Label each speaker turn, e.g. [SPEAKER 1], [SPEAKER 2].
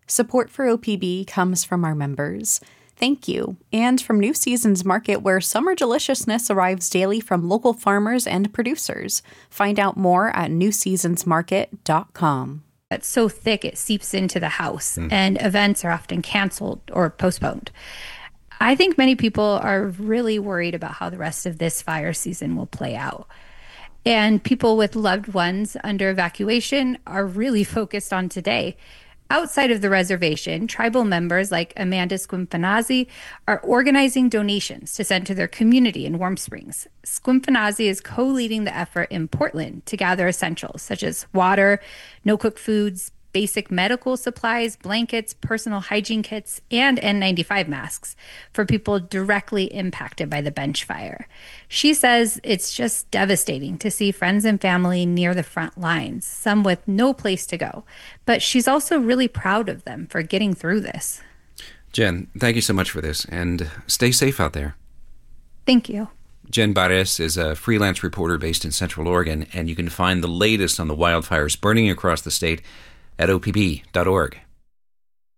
[SPEAKER 1] Support for OPB comes from our members. Thank you. And from New Seasons Market, where summer deliciousness arrives daily from local farmers and producers. Find out more at newseasonsmarket.com.
[SPEAKER 2] It's so thick it seeps into the house, and events are often canceled or postponed. I think many people are really worried about how the rest of this fire season will play out. And people with loved ones under evacuation are really focused on today. Outside of the reservation, tribal members like Amanda Squimpanazzi are organizing donations to send to their community in Warm Springs. Squimpanazzi is co-leading the effort in Portland to gather essentials such as water, no-cook foods, basic medical supplies, blankets, personal hygiene kits, and N95 masks for people directly impacted by the bench fire. She says it's just devastating to see friends and family near the front lines, some with no place to go. But she's also really proud of them for getting through this.
[SPEAKER 3] Jen, thank you so much for this, and stay safe out there.
[SPEAKER 2] Thank you.
[SPEAKER 3] Jen Barres is a freelance reporter based in Central Oregon, and you can find the latest on the wildfires burning across the state at opb.org.